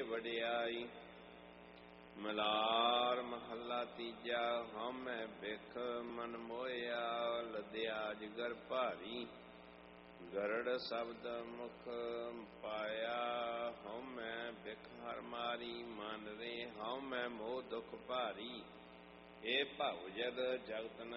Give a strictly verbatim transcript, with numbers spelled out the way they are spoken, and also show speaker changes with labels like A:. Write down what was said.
A: ਵਡਿਆਈ। ਮਲਾਰ ਮਹੱਲਾ ਤੀਜਾ। ਹਉਮੈ ਬਿਖ ਮਨ ਮੋਹਿਆ, ਲਦਿਆ ਜਿਗਰ ਭਾਰੀ। ਗਰੜ ਸ਼ਬਦ ਮੁਖ ਪਾਇਆ, ਹਉਮੈ ਬਿਖ ਹਰ ਮਾਰੀ। ਮਨ ਰੇ ਹਉਮੈ ਮੋਹ ਦੁਖ ਭਾਰੀ। ਏ ਭਉ ਜਦ ਜਗਤ ਨ